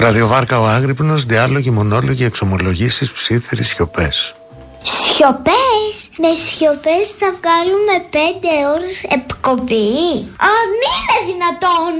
Ραδιοβάρκα ο Άγρυπνος, διάλογοι, μονόλογοι, εξομολογήσεις, ψήθυροι, σιωπές. Σιωπές? Με σιωπές θα βγάλουμε 5 ώρες εκπομπή? Α, μη είναι δυνατόν.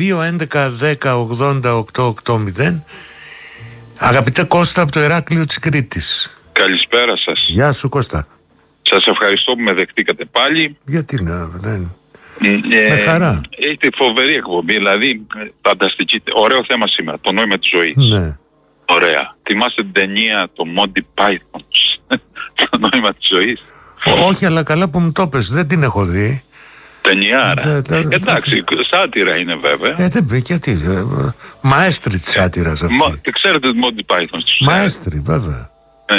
2-11-10-80-880. Αγαπητέ Κώστα από το Ηράκλειο της Κρήτης. Καλησπέρα σας. Γεια σου Κώστα. Σας ευχαριστώ που με δεχτήκατε πάλι. Γιατί να, δεν... με χαρά. Έχετε φοβερή εκπομπή, δηλαδή φανταστική. Ωραίο θέμα σήμερα, το νόημα της ζωής. Ναι. Ωραία. Θυμάστε την ταινία το Monty Python, το νόημα της ζωής? Όχι, αλλά καλά που μου το πες, δεν την έχω δει. Ταινιάρα. Εντάξει, σάτυρα είναι βέβαια. Δεν πει, γιατί. Μαέστρη της σάτυρας αυτή. Ξέρετε το Monty Python? Μαέστρη, βέβαια.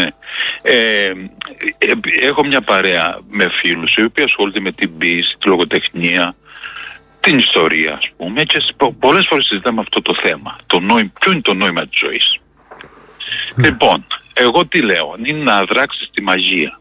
Έχω μια παρέα με φίλους οι οποίοι ασχολούνται με την ποίηση, τη λογοτεχνία, την ιστορία, ας πούμε, και πολλές φορές συζητάμε αυτό το θέμα. Ποιο είναι το νόημα της ζωής? Λοιπόν, εγώ τι λέω? Είναι να δράξεις τη μαγεία.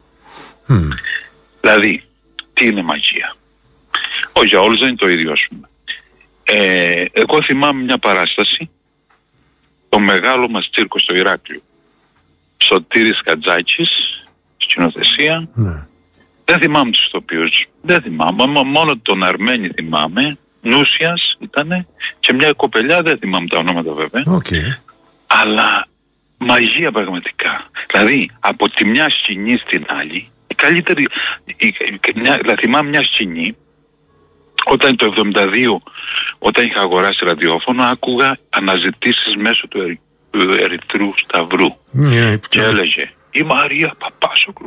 Δηλαδή, τι είναι μαγεία? Όχι, για όλους δεν είναι το ίδιο, ας πούμε. Εγώ θυμάμαι μια παράσταση, το μεγάλο μας τσίρκο στο Ηράκλειο. Σωτήρης Κατζάκης, σκηνοθεσία. Ναι. Δεν θυμάμαι τους ηθοποιούς. Δεν θυμάμαι. Μόνο τον Αρμένη θυμάμαι. Νούσιας ήτανε. Και μια κοπελιά, δεν θυμάμαι τα ονόματα βέβαια. Okay. Αλλά μαγεία πραγματικά. Δηλαδή από τη μια σκηνή στην άλλη, η καλύτερη. Δηλαδή θυμάμαι μια σκηνή. Όταν το 1972, όταν είχα αγοράσει ραδιόφωνο, άκουγα αναζητήσεις μέσω του Ερυθρού Σταυρού. Και έλεγε η Μαρία Παπάσοκλου.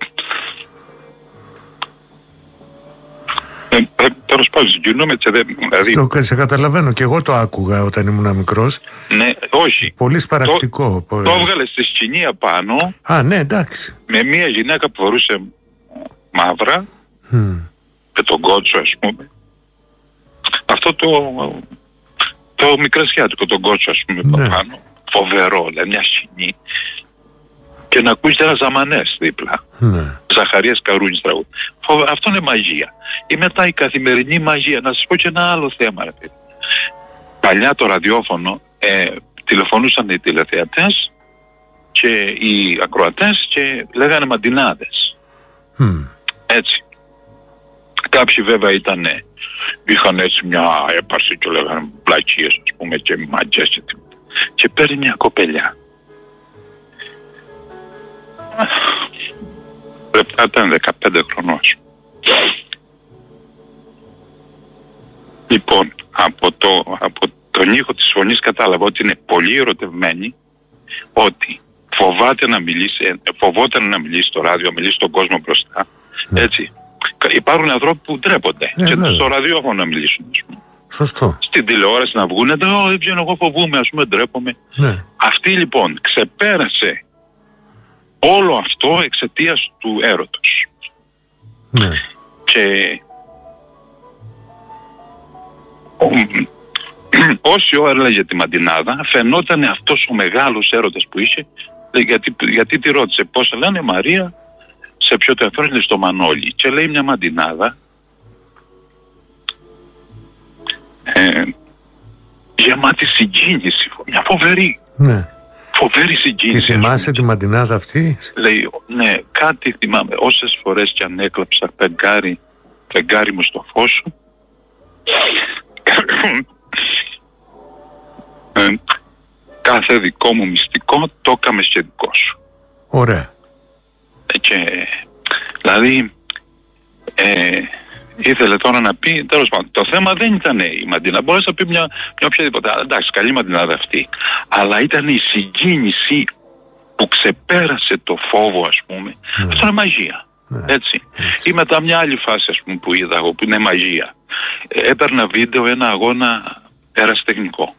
Τέλος πάντων, συγκινούμε. Δηλαδή... Σε καταλαβαίνω, και εγώ το άκουγα όταν ήμουν μικρός. Ναι, όχι. Πολύ σπαρακτικό. Το έβγαλε στη σκηνή απάνω. Α, ναι, εντάξει. Με μια γυναίκα που φορούσε μαύρα. Με τον κότσο, ας πούμε. Αυτό το μικρασιάτικο, τον κότσο, ας πούμε, ναι. Πάνω. Φοβερό, δηλαδή μια σκηνή. Και να ακούσει ένα Ζαμανές δίπλα. Ναι. Ζαχαρίας Καρούνης τραγούδι. Αυτό είναι μαγεία. Ή μετά η καθημερινή μαγεία. Να σας πω και ένα άλλο θέμα. Παλιά το ραδιόφωνο τηλεφωνούσαν οι τηλεθεατές και οι ακροατές και λέγανε μαντινάδες. Έτσι. Κάποιοι βέβαια είχαν έτσι μια έπαρση και λέγανε πλακίες, ας πούμε, και μαγιές και τίποτα. Και παίρνει μια κοπελιά. Πρέπει να ήταν 15 χρονών. Λοιπόν, από τον ήχο της φωνής κατάλαβα ότι είναι πολύ ερωτευμένη, ότι φοβόταν να μιλήσει στο ράδιο, να μιλήσει στον κόσμο μπροστά. Έτσι. Υπάρχουν ανθρώποι που ντρέπονται και στο ραδιόφωνο να μιλήσουν, ας πούμε. Σωστό. Στην τηλεόραση να βγουν, δεν βγαίνω, εγώ φοβούμαι, ας πούμε, ντρέπομαι. Ναι. Αυτή λοιπόν ξεπέρασε όλο αυτό εξαιτίας του έρωτος. Ναι. Και όση ώρα έλεγε τη μαντινάδα, φαινόταν αυτός ο μεγάλος έρωτας που είχε, γιατί τη ρώτησε πώς λένε Μαρία, σε ποιο театρο είναι, στο Μανώλη. Και λέει μια μαντινάδα, γεμάτη συγκίνηση, μια φοβερή. Ναι. Φοβερή συγκίνηση. Τη θυμάσαι τη μαντινάδα αυτή? Λέει, ναι, κάτι θυμάμαι. Όσες φορές κι αν έκλαψα φεγγάρι μου στο φως σου, κάθε δικό μου μυστικό το έκαμες και δικό σου. Ωραία. Και δηλαδή ήθελε τώρα να πει, τέλος πάντων, το θέμα δεν ήταν η μαντινάδα. Μπορείς να πει μια οποιαδήποτε. Εντάξει, καλή μαντινάδα αυτή. Αλλά ήταν η συγκίνηση που ξεπέρασε το φόβο, ας πούμε. Αυτό είναι μαγεία. Έτσι. Ή μετά μια άλλη φάση, ας πούμε, που είδα εγώ, που είναι μαγεία. Έπαιρνα βίντεο ένα αγώνα ερασιτεχνικό.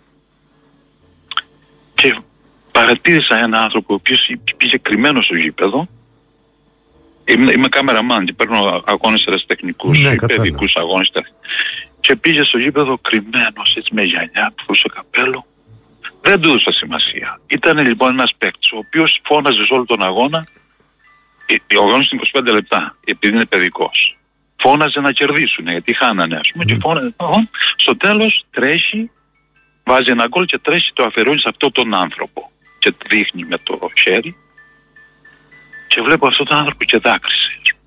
Και παρατήρησα ένα άνθρωπο ο οποίος πήγε κρυμμένο στο γήπεδο. Είμαι κάμεραμάν και παίρνω αγώνες ερασιτεχνικούς, παιδικούς αγώνες. Και πήγε στο γήπεδο κρυμμένος, έτσι, με γυαλιά, που φορούσε καπέλο. Δεν του έδωσα σημασία. Ήταν λοιπόν ένας παίκτης, ο οποίος φώναζε σε όλο τον αγώνα. Ο αγώνας είναι 25 λεπτά, επειδή είναι παιδικός. Φώναζε να κερδίσουν, γιατί χάνανε, ας πούμε, και φώναζε. Στο τέλος τρέχει βάζει ένα γκολ και τρέχει, το αφαιρώνει σε αυτόν τον άνθρωπο και δείχνει με το χέρι και βλέπω αυτόν τον άνθρωπο και δάκρυσε.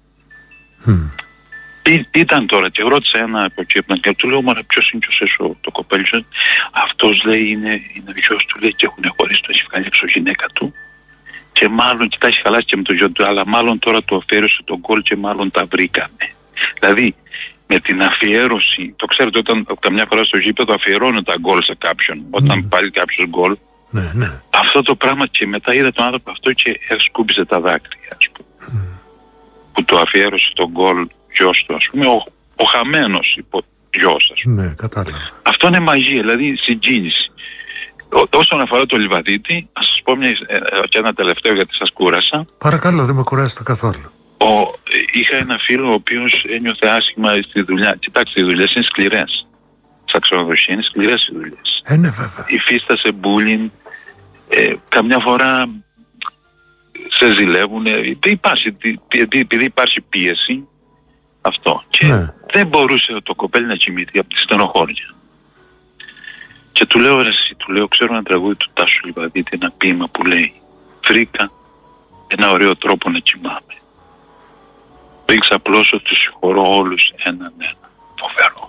Ήταν τώρα και ρώτησα ένα από εκεί και του λέω, μα ποιος είναι και ο το κοπέλι σου? Αυτός λέει είναι γιος του, λέει, και έχουν χωρίσει, το έχει βγάλει έξω γυναίκα του και μάλλον και τα έχει χαλάσει και με το γιο του, αλλά μάλλον τώρα του αφιέρωσε τον γκολ και μάλλον τα βρήκανε. Δηλαδή με την αφιέρωση, το ξέρετε, όταν καμιά φορά στο γήπεδο αφιερώνουν τα γκολ σε κάποιον, όταν πάρει κάποιος γκολ, αυτό το πράγμα, και μετά είδα τον άνθρωπο αυτό και σκούπιζε τα δάκρυα, ας πούμε, που του αφιέρωσε τον γκολ γιος του, ας πούμε, ο χαμένος γιος, ας πούμε. Ναι, κατάλαβα. Αυτό είναι μαγεία, δηλαδή συγκίνηση. Όσον αφορά το Λιβαδίτη, ας σας πω και ένα τελευταίο, γιατί σας κούρασα. Παρακαλώ, δεν με κουράσετε καθόλου. Είχα ένα φίλο ο οποίος ένιωθε άσχημα στη δουλειά. Κοιτάξτε, οι δουλειές είναι σκληρές. Στα ξενοδοχεία είναι σκληρές οι δουλειές. Ναι, βέβαια. Υφίστασε bullying, καμιά φορά σε ζηλεύουν, επειδή υπάρχει πίεση. Αυτό. Και δεν μπορούσε το κοπέλι να κοιμηθεί από τη στενοχώρια. Και του λέω, ρε εσύ, του λέω, ξέρω ένα τραγούδι του Τάσου Λιβαδίτη, ένα ποίημα που λέει, βρήκα ένα ωραίο τρόπο να κοιμάμαι. Πριν ξαπλώσω, τους συγχωρώ όλους έναν. Φοβερό.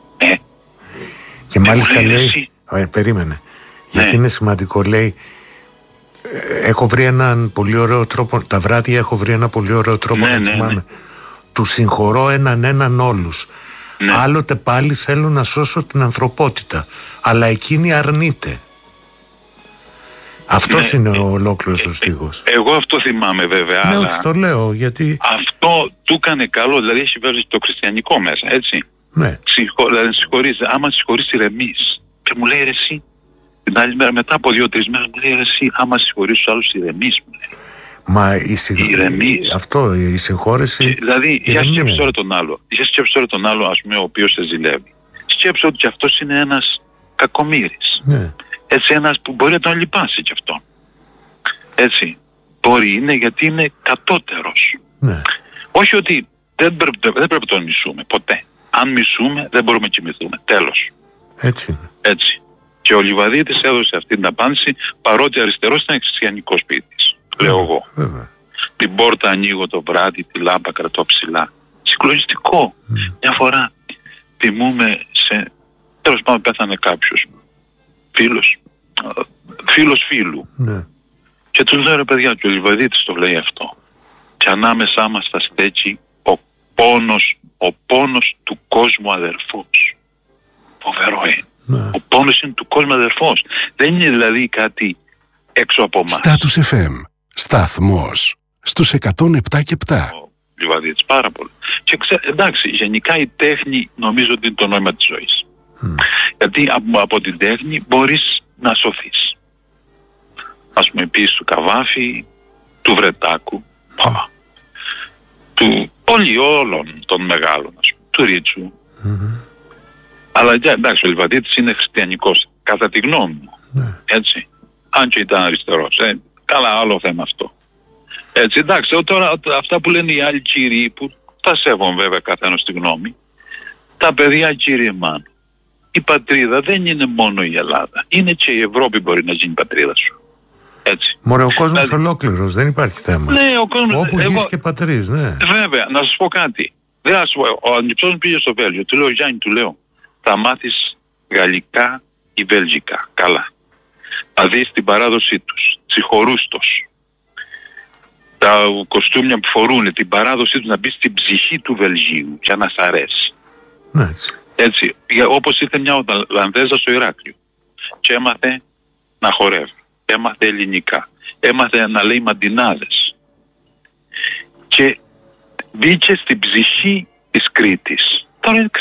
Και μάλιστα λέει, περίμενε, γιατί είναι σημαντικό, λέει, έχω βρει έναν πολύ ωραίο τρόπο, τα βράδια έχω βρει ένα πολύ ωραίο τρόπο να κοιμάμαι. Του συγχωρώ έναν όλους. Άλλοτε πάλι θέλω να σώσω την ανθρωπότητα, αλλά εκείνη αρνείται. Αυτός είναι ο ολόκληρος ο στίχος. Εγώ αυτό θυμάμαι βέβαια. Ναι, αλλά όχι, το λέω γιατί αυτό του έκανε καλό, δηλαδή έχει βέβαια το χριστιανικό μέσα, έτσι. Ναι. Δηλαδή συγχωρείς, άμα συγχωρείς ηρεμείς. Και μου λέει, ρε εσύ, την άλλη μέρα, μετά από 2-3 μέρες, μου λέει, ρε εσύ, άμα συγχωρείς τους άλλους ηρεμείς, μου λέει. Μα αυτό, η συγχώρεση. Δηλαδή, για σκέψου τώρα τον άλλο. Για σκέψου τώρα τον άλλο, ας πούμε, ο οποίος σε ζηλεύει. Σκέψου ότι και αυτός είναι ένας κακομοίρης. Ναι. Έτσι, ένας που μπορεί να τον λυπάσει κι αυτό. Έτσι. Μπορεί, είναι γιατί είναι κατώτερος. Ναι. Όχι ότι δεν πρέπει να τον μισούμε ποτέ. Αν μισούμε, δεν μπορούμε να κοιμηθούμε. Τέλος. Έτσι. Έτσι. Και ο Λιβαδίτης έδωσε αυτή την απάντηση, παρότι αριστερός ήταν χριστιανικός ποιητής. Λέω εγώ. Βέβαια. Την πόρτα ανοίγω το βράδυ, τη λάμπα κρατώ ψηλά. Συγκλονιστικό. Μια φορά θυμούμε τέλος πάντων πέθανε κάποιος φίλος φίλου. Ναι. Και τους λέω, ρε παιδιά, και ο Λιβαδίτης το λέει αυτό. Και ανάμεσά μας θα στέκει ο πόνος του κόσμου αδερφός. Φοβερό είναι. Ο πόνος είναι του κόσμου αδερφός. Δεν είναι δηλαδή κάτι έξω από εμάς. Status FM. Σταθμός στους 107 και 7. Ο Λιβαδίτης, πάρα πολύ. Και εντάξει, γενικά η τέχνη νομίζω ότι είναι το νόημα της ζωής. Γιατί από την τέχνη μπορείς να σωθείς. Ας πούμε, επίσης του Καβάφη, του Βρετάκου, του όλων των μεγάλων, ας πούμε, του Ρίτσου. Αλλά εντάξει, ο Λιβαδίτης είναι χριστιανικός, κατά τη γνώμη μου. Έτσι. Αν και ήταν αριστερός. Καλά, άλλο θέμα αυτό. Έτσι, εντάξει, τώρα αυτά που λένε οι άλλοι κύριοι, που τα σέβομαι βέβαια καθένας τη γνώμη, τα παιδιά, κύριε Μάνο, η πατρίδα δεν είναι μόνο η Ελλάδα. Είναι και η Ευρώπη μπορεί να γίνει η πατρίδα σου. Έτσι. Μωρέ, ο κόσμος ολόκληρος, δεν υπάρχει θέμα. Ναι, ο κόσμος. Όπου γης και πατρίς, ναι. Βέβαια, να σας πω κάτι. Ο Ανιψός μου πήγε στο Βέλγιο. Του λέω, Γιάννη, του λέω, θα μάθεις γαλλικά ή βελγικά. Καλά. Θα δεις την παράδοσή τους, συγχωρούστος. Τα κοστούμια που φορούν, την παράδοσή τους, να μπει στην ψυχή του Βελγίου για να σ' αρέσει. Ναι, έτσι. Έτσι. Όπως ήρθε μια Ολλανδέζα στο Ηράκλειο και έμαθε να χορεύει. Έμαθε ελληνικά. Έμαθε να λέει μαντινάδες. Και μπήκε στην ψυχή της Κρήτης. Τώρα